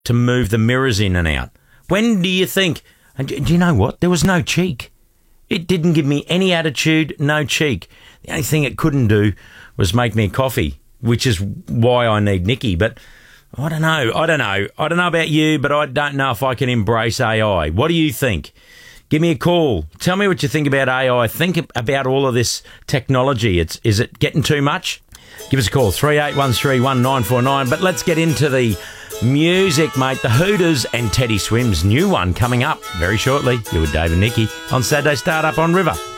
to move the mirrors in and out? When do you think? And do you know what? There was no cheek. It didn't give me any attitude, no cheek. The only thing it couldn't do was make me a coffee, which is why I need Nikki. But I don't know. I don't know about you, but I don't know if I can embrace AI. What do you think? Give me a call. Tell me what you think about AI. Think about all of this technology. Is it getting too much? Give us a call, 38131949. But let's get into the music, mate. The Hooters and Teddy Swim's new one coming up very shortly. You're with Dave and Nikki on Saturday Startup on River.